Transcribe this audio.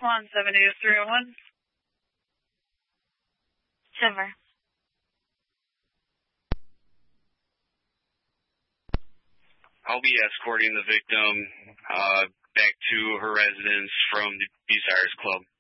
Swan 78301. Silver. I'll be escorting the victim back to her residence from the Bucyrus Club.